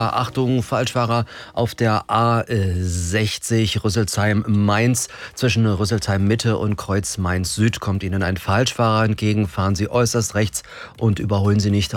Achtung, Falschfahrer auf der A60 Rüsselsheim-Mainz. Zwischen Rüsselsheim-Mitte und Kreuz Mainz-Süd kommt Ihnen ein Falschfahrer entgegen. Fahren Sie äußerst rechts und überholen Sie nicht